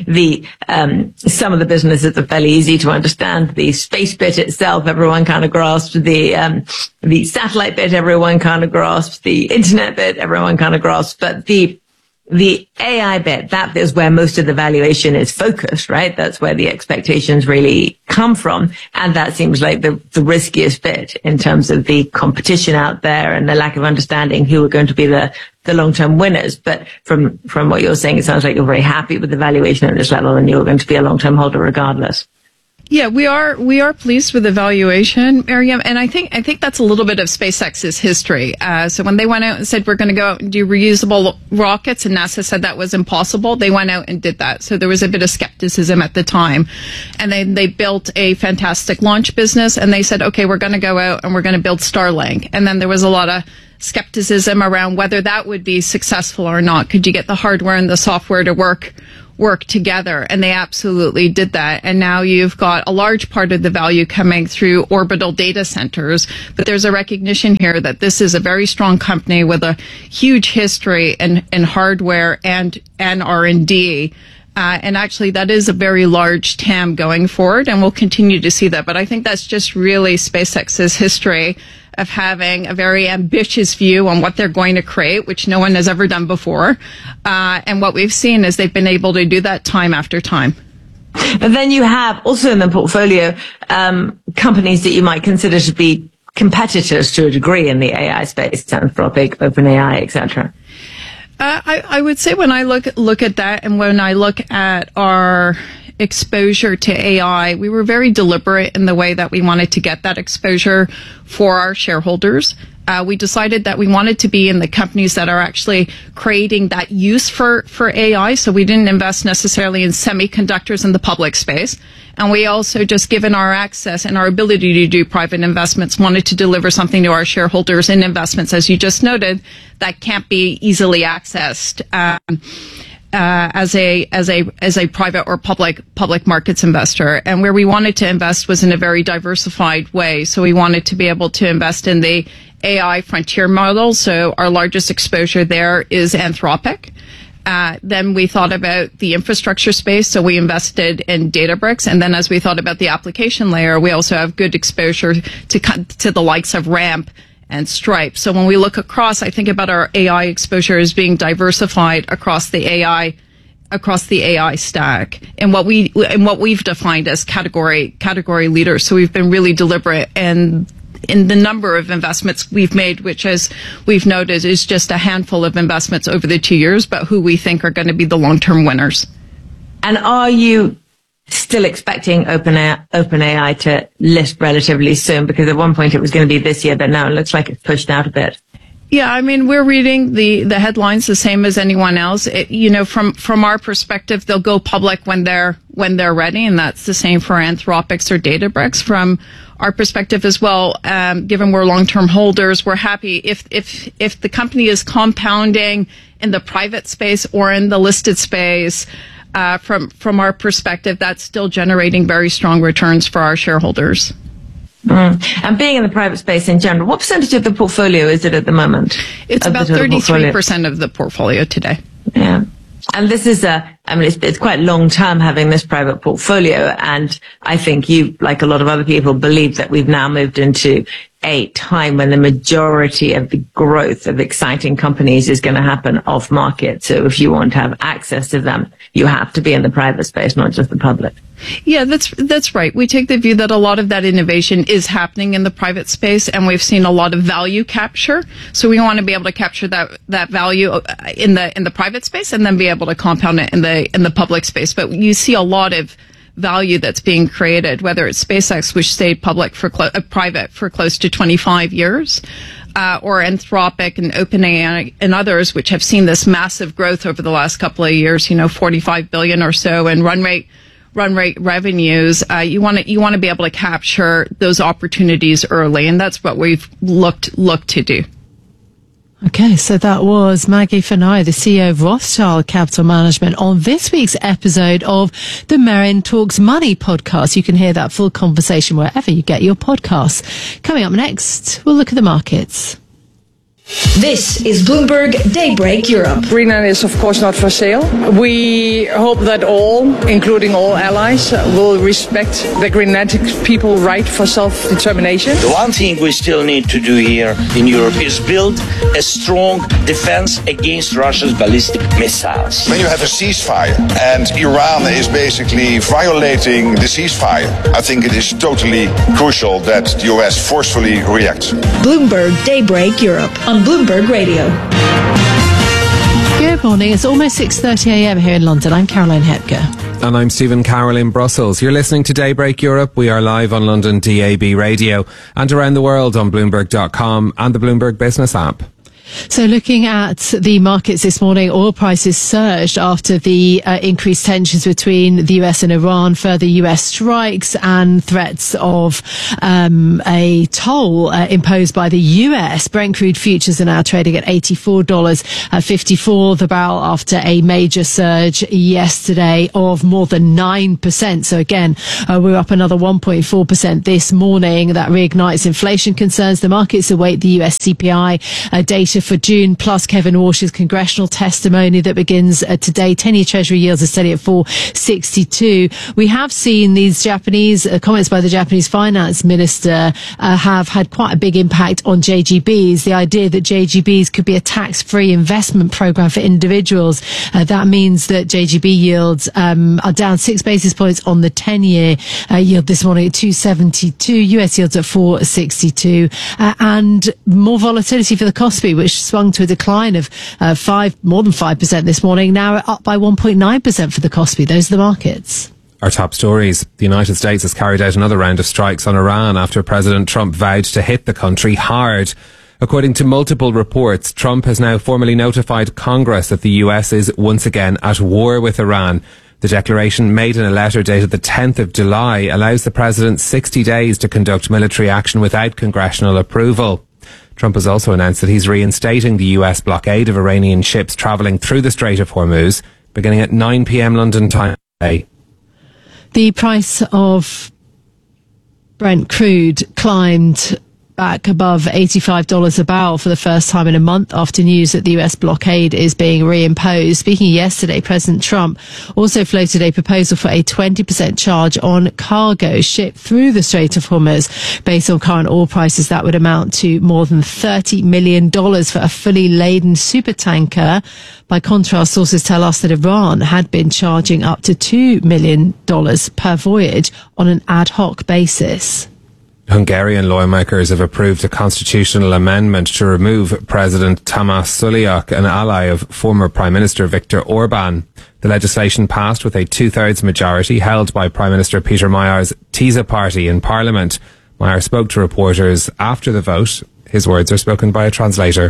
Speaker 11: some of the businesses are fairly easy to understand. The space bit itself, everyone kind of grasps. The satellite bit, everyone kind of grasps. The internet bit, everyone kind of grasps. But the AI bit, that is where most of the valuation is focused, right? That's where the expectations really come from. And that seems like the riskiest bit in terms of the competition out there and the lack of understanding who are going to be the long-term winners. But from what you're saying, it sounds like you're very happy with the valuation at this level and you're going to be a long-term holder regardless.
Speaker 10: Yeah, we are pleased with the valuation, Miriam, and I think that's a little bit of SpaceX's history. So when they went out and said we're going to go out and do reusable rockets, and NASA said that was impossible, they went out and did that. So there was a bit of skepticism at the time, and then they built a fantastic launch business, and they said, okay, we're going to go out and we're going to build Starlink, and then there was a lot of skepticism around whether that would be successful or not. Could you get the hardware and the software to work together? And they absolutely did that. And now you've got a large part of the value coming through orbital data centers. But there's a recognition here that this is a very strong company with a huge history in hardware and R&D. And actually, that is a very large TAM going forward, and we'll continue to see that. But I think that's just really SpaceX's history of having a very ambitious view on what they're going to create, which no one has ever done before. And what we've seen is they've been able to do that time after time.
Speaker 11: But then you have also in the portfolio companies that you might consider to be competitors to a degree in the AI space, Anthropic, OpenAI, etc.
Speaker 10: I would say when I look at that, and when I look at our exposure to AI, we were very deliberate in the way that we wanted to get that exposure for our shareholders. We decided that we wanted to be in the companies that are actually creating that use for AI. So we didn't invest necessarily in semiconductors in the public space. And we also, just given our access and our ability to do private investments, wanted to deliver something to our shareholders in investments, as you just noted, that can't be easily accessed as a private or public markets investor. And where we wanted to invest was in a very diversified way. So we wanted to be able to invest in the AI frontier model. So our largest exposure there is Anthropic. Then we thought about the infrastructure space, so we invested in Databricks. And then as we thought about the application layer, we also have good exposure to the likes of Ramp and Stripe. So when we look across, I think about our AI exposure as being diversified across the AI stack, and what we've defined as category leaders. So we've been really deliberate in the number of investments we've made, which, as we've noted, is just a handful of investments over the 2 years, but who we think are going to be the long-term winners.
Speaker 11: And are you still expecting OpenAI to list relatively soon? Because at one point it was going to be this year, but now it looks like it's pushed out a bit.
Speaker 10: Yeah, I mean, we're reading the headlines the same as anyone else. From our perspective, they'll go public when they're ready, and that's the same for Anthropic or Databricks. From our perspective as well, given we're long-term holders, we're happy if the company is compounding in the private space or in the listed space. From our perspective, that's still generating very strong returns for our shareholders.
Speaker 11: And being in the private space in general, what percentage of the portfolio is it at the moment?
Speaker 10: It's about 33% of the portfolio today.
Speaker 11: Yeah. And this is it's quite long term having this private portfolio. And I think you, like a lot of other people, believe that we've now moved into a time when the majority of the growth of exciting companies is going to happen off market. So if you want to have access to them, you have to be in the private space, not just the public.
Speaker 10: Yeah, that's right. We take the view that a lot of that innovation is happening in the private space, and we've seen a lot of value capture. So we want to be able to capture that value in the private space, and then be able to compound it in the public space. But you see a lot of value that's being created, whether it's SpaceX, which stayed private for close to 25 years, or Anthropic and OpenAI and others, which have seen this massive growth over the last couple of years. $45 billion or so in run rate revenues. You want to be able to capture those opportunities early, and that's what we've looked to do.
Speaker 1: Okay, so that was Maggie Fenai, the CEO of Rothschild Capital Management, on this week's episode of the Merrin Talks Money podcast. You can hear that full conversation wherever you get your podcasts. Coming up next, we'll look at the markets.
Speaker 12: This is Bloomberg Daybreak Europe.
Speaker 14: Greenland is of course not for sale. We hope that all, including all allies, will respect the Greenlandic people's right for self-determination.
Speaker 15: The one thing we still need to do here in Europe is build a strong defense against Russia's ballistic missiles.
Speaker 16: When you have a ceasefire and Iran is basically violating the ceasefire, I think it is totally crucial that the US forcefully reacts.
Speaker 12: Bloomberg Daybreak Europe on Bloomberg Radio.
Speaker 1: Good morning. It's almost 6:30 a.m. here in London. I'm Caroline Hepker.
Speaker 13: And I'm Stephen Carroll in Brussels. You're listening to Daybreak Europe. We are live on London DAB radio and around the world on Bloomberg.com and the Bloomberg Business app.
Speaker 1: So looking at the markets this morning, oil prices surged after the increased tensions between the US and Iran, further US strikes and threats of a toll imposed by the US. Brent crude futures are now trading at $84.54 the barrel after a major surge yesterday of more than 9%. So again, we're up another 1.4% this morning. That reignites inflation concerns. The markets await the US CPI data for June, plus Kevin Walsh's congressional testimony that begins today. 10-year Treasury yields are steady at 4.62. We have seen these Japanese comments by the Japanese finance minister have had quite a big impact on JGBs. The idea that JGBs could be a tax-free investment program for individuals. That means that JGB yields are down 6 basis points on the 10-year yield this morning at 2.72. US yields at 4.62, and more volatility for the Kospi, which swung to a decline of more than 5% this morning. Now up by 1.9% for the Kospi. Those are the markets.
Speaker 13: Our top stories. The United States has carried out another round of strikes on Iran after President Trump vowed to hit the country hard. According to multiple reports, Trump has now formally notified Congress that the US is once again at war with Iran. The declaration, made in a letter dated the 10th of July, allows the president 60 days to conduct military action without congressional approval. Trump has also announced that he's reinstating the US blockade of Iranian ships travelling through the Strait of Hormuz, beginning at 9 p.m. London time today.
Speaker 1: The price of Brent crude climbed back above $85 a barrel for the first time in a month after news that the US blockade is being reimposed. Speaking yesterday, President Trump also floated a proposal for a 20% charge on cargo shipped through the Strait of Hormuz. Based on current oil prices, that would amount to more than $30 million for a fully laden supertanker. By contrast, sources tell us that Iran had been charging up to $2 million per voyage on an ad hoc basis.
Speaker 13: Hungarian lawmakers have approved a constitutional amendment to remove President Tamás Suliak, an ally of former Prime Minister Viktor Orban. The legislation passed with a two-thirds majority held by Prime Minister Peter Mayer's TISA party in Parliament. Mayer spoke to reporters after the vote. His words are spoken by a translator.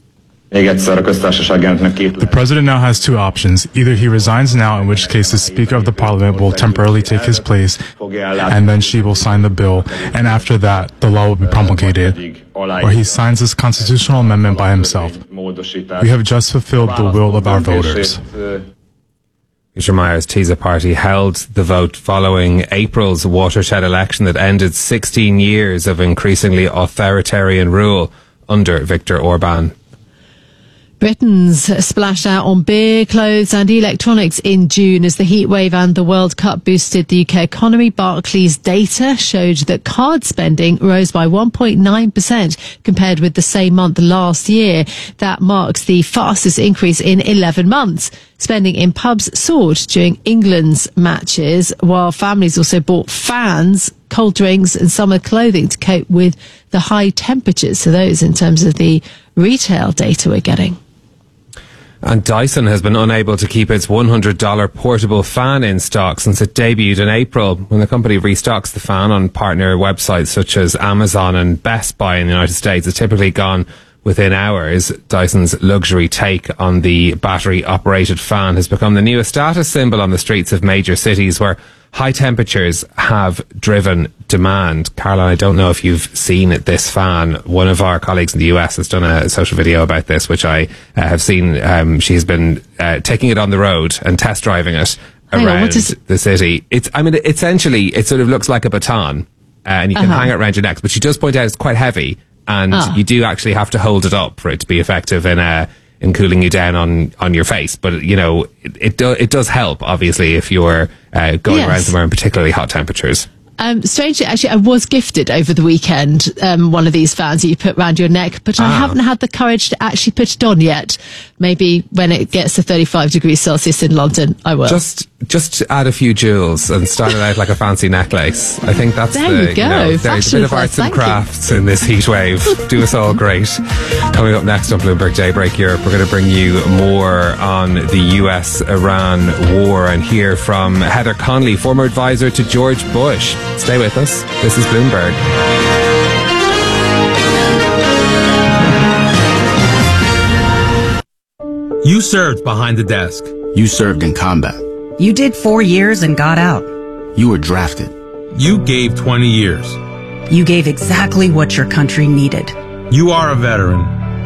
Speaker 17: The president now has two options. Either he resigns now, in which case the Speaker of the Parliament will temporarily take his place, and then she will sign the bill, and after that, the law will be promulgated. Or he signs this constitutional amendment by himself. We have just fulfilled the will of our voters.
Speaker 13: Peter Mayer's TISA party held the vote following April's watershed election that ended 16 years of increasingly authoritarian rule under Viktor Orban.
Speaker 1: Britons splashed out on beer, clothes and electronics in June as the heatwave and the World Cup boosted the UK economy. Barclays data showed that card spending rose by 1.9% compared with the same month last year. That marks the fastest increase in 11 months. Spending in pubs soared during England's matches, while families also bought fans, cold drinks and summer clothing to cope with the high temperatures. So those in terms of the retail data we're getting.
Speaker 13: And Dyson has been unable to keep its $100 portable fan in stock since it debuted in April. When the company restocks the fan on partner websites such as Amazon and Best Buy in the United States, it's typically gone within hours. Dyson's luxury take on the battery-operated fan has become the newest status symbol on the streets of major cities, where high temperatures have driven demand. Caroline, I don't know if you've seen this fan. One of our colleagues in the US has done a social video about this, which I have seen. She's been taking it on the road and test driving it around the city. Essentially, it sort of looks like a baton, and you can hang it around your neck. But she does point out it's quite heavy, and you do actually have to hold it up for it to be effective in cooling you down on your face. But it does help, obviously, if you're going around somewhere in particularly hot temperatures.
Speaker 1: Strangely, actually, I was gifted over the weekend one of these fans that you put around your neck, but I haven't had the courage to actually put it on yet. Maybe when it gets to 35 degrees Celsius in London, I will.
Speaker 13: Just add a few jewels and start it out like a fancy necklace. I think that's
Speaker 1: there you go.
Speaker 13: There's a bit of arts and crafts in this heat wave. Do us all great. Coming up next on Bloomberg Daybreak Europe, we're going to bring you more on the US-Iran war and hear from Heather Conley, former advisor to George Bush. Stay with us. This is Bloomberg.
Speaker 18: You served behind the desk.
Speaker 19: You served in combat.
Speaker 20: You did 4 years and got out.
Speaker 19: You were drafted.
Speaker 18: You gave 20 years.
Speaker 20: You gave exactly what your country needed.
Speaker 18: You are a veteran.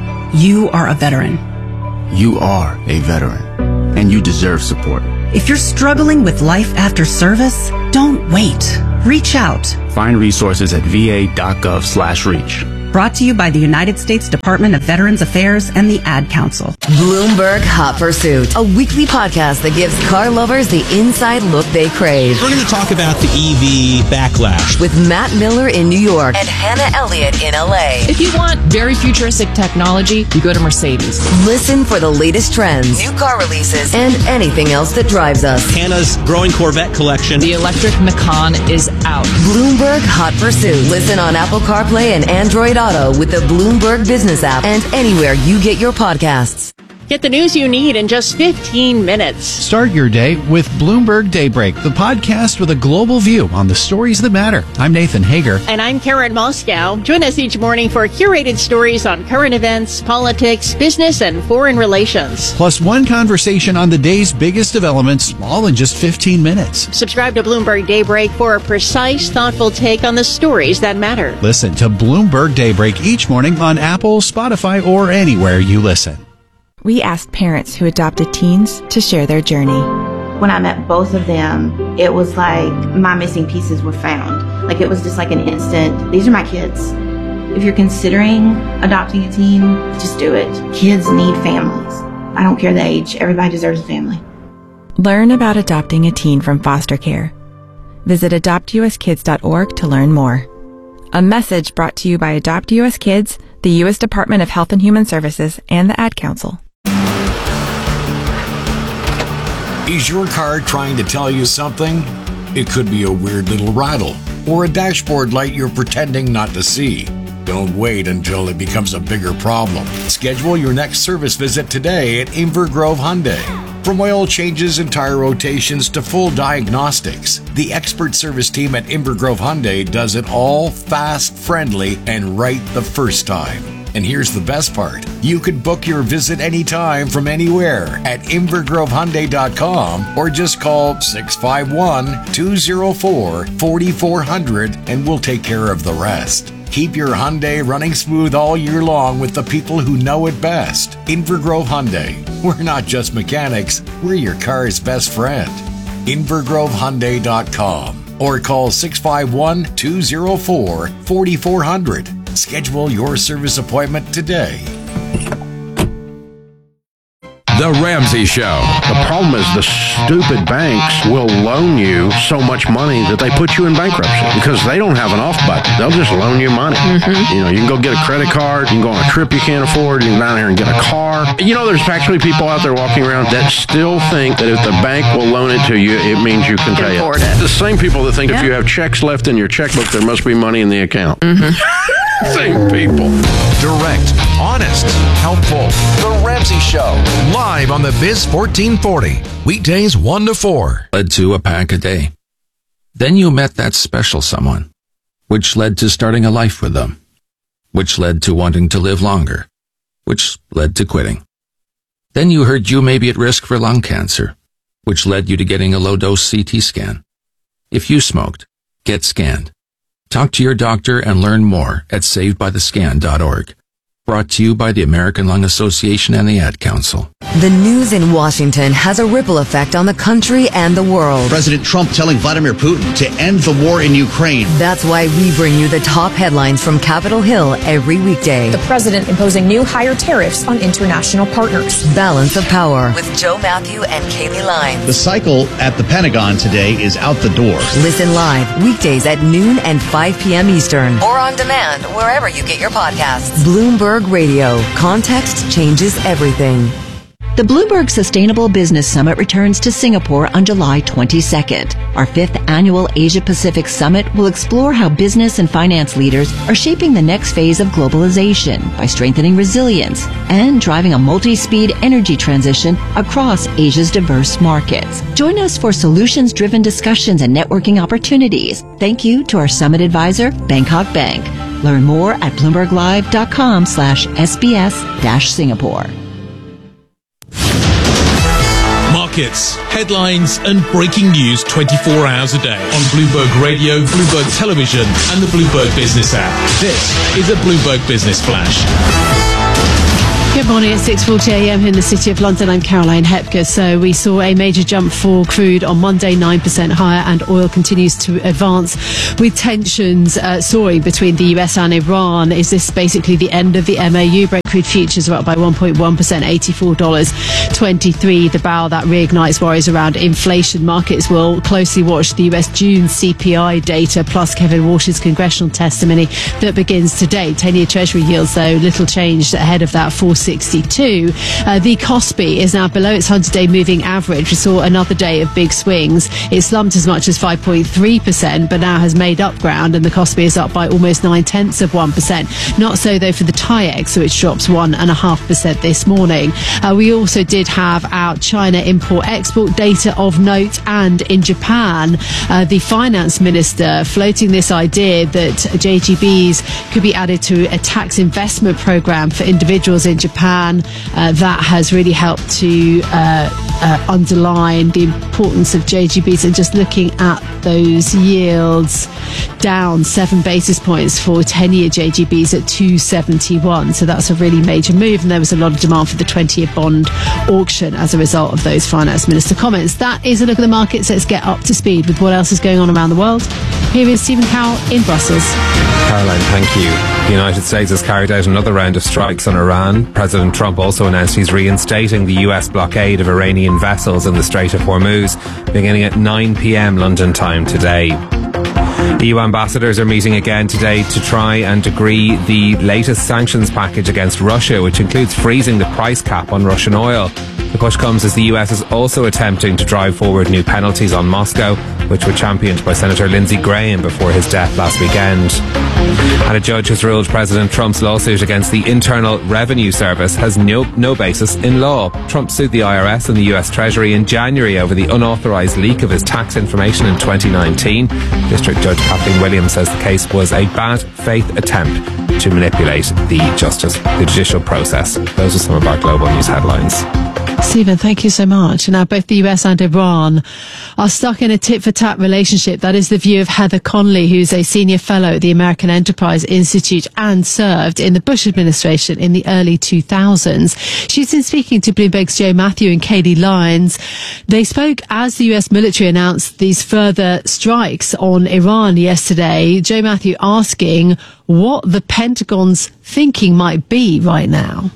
Speaker 20: You are a veteran.
Speaker 19: You are a veteran. And you deserve support.
Speaker 20: If you're struggling with life after service, don't wait. Reach out.
Speaker 19: Find resources at va.gov/reach.
Speaker 20: Brought to you by the United States Department of Veterans Affairs and the Ad Council.
Speaker 28: Bloomberg Hot Pursuit, a weekly podcast that gives car lovers the inside look they crave.
Speaker 21: We're going to talk about the EV backlash
Speaker 28: with Matt Miller in New York and Hannah Elliott in LA.
Speaker 23: If you want very futuristic technology, you go to Mercedes.
Speaker 28: Listen for the latest trends, new car releases, and anything else that drives us.
Speaker 21: Hannah's growing Corvette collection.
Speaker 23: The electric Macan is out.
Speaker 28: Bloomberg Hot Pursuit. Listen on Apple CarPlay and Android Auto with the Bloomberg Business app and anywhere you get your podcasts.
Speaker 24: Get the news you need in just 15 minutes.
Speaker 26: Start your day with Bloomberg Daybreak, the podcast with a global view on the stories that matter. I'm Nathan Hager.
Speaker 24: And I'm Karen Moscow. Join us each morning for curated stories on current events, politics, business, and foreign relations.
Speaker 26: Plus one conversation on the day's biggest developments, all in just 15 minutes.
Speaker 24: Subscribe to Bloomberg Daybreak for a precise, thoughtful take on the stories that matter.
Speaker 26: Listen to Bloomberg Daybreak each morning on Apple, Spotify, or anywhere you listen.
Speaker 27: We asked parents who adopted teens to share their journey.
Speaker 29: When I met both of them, it was like my missing pieces were found. Like it was just like an instant, these are my kids. If you're considering adopting a teen, just do it. Kids need families. I don't care the age, everybody deserves a family.
Speaker 27: Learn about adopting a teen from foster care. Visit adoptuskids.org to learn more. A message brought to you by Adopt US Kids, the U.S. Department of Health and Human Services, and the Ad Council.
Speaker 30: Is your car trying to tell you something? It could be a weird little rattle or a dashboard light you're pretending not to see. Don't wait until it becomes a bigger problem. Schedule your next service visit today at Inver Grove Hyundai. From oil changes and tire rotations to full diagnostics, the expert service team at Inver Grove Hyundai does it all fast, friendly, and right the first time. And here's the best part. You can book your visit anytime from anywhere at invergrovehyundai.com or just call 651-204-4400 and we'll take care of the rest. Keep your Hyundai running smooth all year long with the people who know it best. Inver Grove Hyundai. We're not just mechanics, we're your car's best friend. invergrovehyundai.com or call 651-204-4400. Schedule your service appointment today.
Speaker 31: The Ramsey Show. The problem is the stupid banks will loan you so much money that they put you in bankruptcy because they don't have an off button. They'll just loan you money. Mm-hmm. You know, you can go get a credit card. You can go on a trip you can't afford. You can go down here and get a car. You know, there's actually people out there walking around that still think that if the bank will loan it to you, it means you can pay it. The same people that think if you have checks left in your checkbook, there must be money in the account. Mm-hmm. Same people.
Speaker 32: Direct, honest, helpful. The Ramsey Show. Live on the Biz 1440. Weekdays 1 to 4.
Speaker 33: Led to a pack a day. Then you met that special someone, which led to starting a life with them, which led to wanting to live longer, which led to quitting. Then you heard you may be at risk for lung cancer, which led you to getting a low-dose CT scan. If you smoked, get scanned. Talk to your doctor and learn more at savedbythescan.org. Brought to you by the American Lung Association and the Ad Council.
Speaker 28: The news in Washington has a ripple effect on the country and the world.
Speaker 2: President Trump telling Vladimir Putin to end the war in Ukraine.
Speaker 28: That's why we bring you the top headlines from Capitol Hill every weekday.
Speaker 3: The president imposing new higher tariffs on international partners.
Speaker 28: Balance of Power with Joe Matthew and Kaylee Lyons.
Speaker 2: The cycle at the Pentagon today is out the door.
Speaker 28: Listen live weekdays at noon and 5 p.m. Eastern. Or on demand wherever you get your podcasts. Bloomberg Radio. Context changes everything.
Speaker 4: The Bloomberg Sustainable Business Summit returns to Singapore on July 22nd. Our 5th annual Asia-Pacific Summit will explore how business and finance leaders are shaping the next phase of globalization by strengthening resilience and driving a multi-speed energy transition across Asia's diverse markets. Join us for solutions-driven discussions and networking opportunities. Thank you to our summit advisor, Bangkok Bank. Learn more at bloomberglive.com/SBS-Singapore.
Speaker 21: Markets, headlines, and breaking news 24 hours a day on Bloomberg Radio, Bloomberg Television, and the Bloomberg Business app. This is a Bloomberg Business Flash.
Speaker 1: Good morning. At 6:40 a.m. in the City of London, I'm Caroline Hepker. So we saw a major jump for crude on Monday, 9% higher, and oil continues to advance with tensions soaring between the US and Iran. Is this basically the end of the MOU? Brent crude futures are up by 1.1%, $84.23 the barrel. That reignites worries around inflation. Markets will closely watch the US June CPI data, plus Kevin Walsh's congressional testimony that begins today. 10-year Treasury yields, though, little changed ahead of that 4.62. The Kospi is now below its 100-day moving average. We saw another day of big swings. It slumped as much as 5.3%, but now has made up ground, and the Kospi is up by almost 0.9%. Not so, though, for the TAIEX, which drops 1.5% this morning. We also did have out China import-export data of note, and in Japan, the finance minister floating this idea that JGBs could be added to a tax investment program for individuals in Japan. That has really helped to underline the importance of JGBs, and just looking at those yields, down 7 basis points for 10-year JGBs at 271. So that's a really major move, and there was a lot of demand for the 20-year bond auction as a result of those finance minister comments. That is a look at the markets. Let's get up to speed with what else is going on around the world. Here is Stephen Cowell in Brussels.
Speaker 13: Caroline, thank you. The United States has carried out another round of strikes on Iran. President Trump also announced he's reinstating the US blockade of Iranian vessels in the Strait of Hormuz, beginning at 9 p.m. London time today. EU ambassadors are meeting again today to try and agree the latest sanctions package against Russia, which includes freezing the price cap on Russian oil. The push comes as the US is also attempting to drive forward new penalties on Moscow, which were championed by Senator Lindsey Graham before his death last weekend. And a judge has ruled President Trump's lawsuit against the Internal Revenue Service has no basis in law. Trump sued the IRS and the US Treasury in January over the unauthorized leak of his tax information in 2019. District Judge Kathleen Williams says the case was a bad faith attempt to manipulate the judicial process. Those are some of our global news headlines.
Speaker 1: Stephen, thank you so much. Now, both the US and Iran are stuck in a tit-for-tat relationship. That is the view of Heather Conley, who's a senior fellow at the American Enterprise Institute and served in the Bush administration in the early 2000s. She's been speaking to Bloomberg's Joe Matthew and Kaylee Lyons. They spoke as the US military announced these further strikes on Iran yesterday. Joe Matthew asking what the Pentagon's thinking might be right now.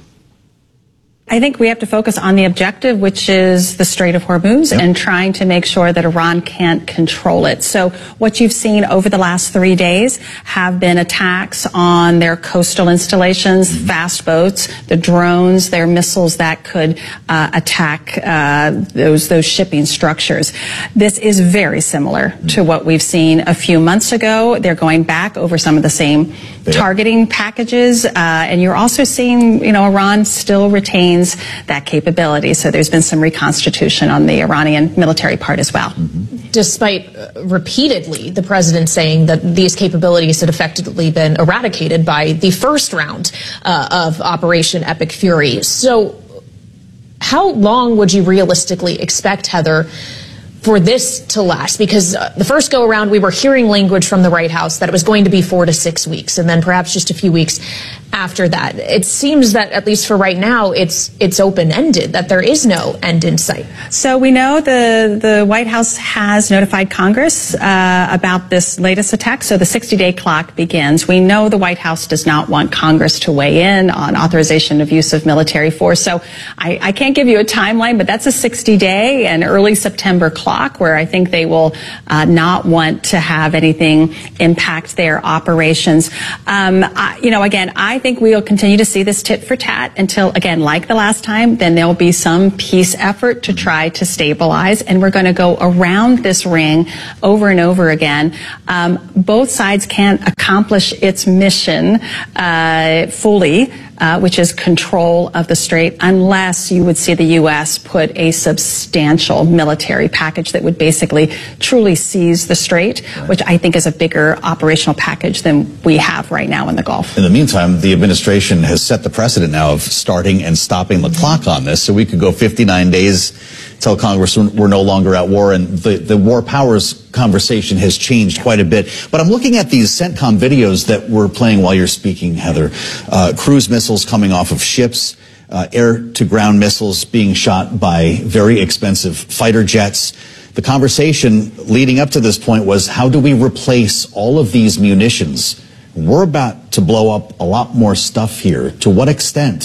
Speaker 5: I think we have to focus on the objective, which is the Strait of Hormuz, and trying to make sure that Iran can't control it. So what you've seen over the last 3 days have been attacks on their coastal installations, fast boats, the drones, their missiles that could attack those shipping structures. This is very similar to what we've seen a few months ago. They're going back over some of the same targeting packages, and you're also seeing, Iran still retains that capability. So there's been some reconstitution on the Iranian military part as well.
Speaker 3: Despite repeatedly the president saying that these capabilities had effectively been eradicated by the first round of Operation Epic Fury. So how long would you realistically expect, Heather, for this to last? Because the first go around, we were hearing language from the White House that it was going to be 4 to 6 weeks, and then perhaps just a few weeks after that. It seems that, at least for right now, it's open-ended, that there is no end in sight.
Speaker 5: So we know the White House has notified Congress about this latest attack, so the 60-day clock begins. We know the White House does not want Congress to weigh in on authorization of use of military force, so I can't give you a timeline, but that's a 60-day and early September clock where I think they will not want to have anything impact their operations. Again, I think we'll continue to see this tit for tat until, again, like the last time, then there'll be some peace effort to try to stabilize, and we're going to go around this ring over and over again. Both sides can't accomplish its mission fully, which is control of the strait, unless you would see the U.S. put a substantial military package that would basically truly seize the strait, which I think is a bigger operational package than we have right now in the Gulf.
Speaker 2: In the meantime, the administration has set the precedent now of starting and stopping the clock on this, so we could go 59 days tell Congress we're no longer at war, and the war powers conversation has changed quite a bit. But I'm looking at these CENTCOM videos that we're playing while you're speaking, Heather. Cruise missiles coming off of ships, air-to-ground missiles being shot by very expensive fighter jets. The conversation leading up to this point was, how do we replace all of these munitions? We're about to blow up a lot more stuff here. To what extent?